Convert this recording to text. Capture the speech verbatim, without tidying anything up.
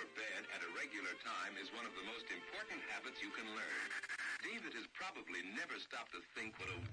for bed at a regular time is one of the most important habits you can learn. David has probably never stopped to think what a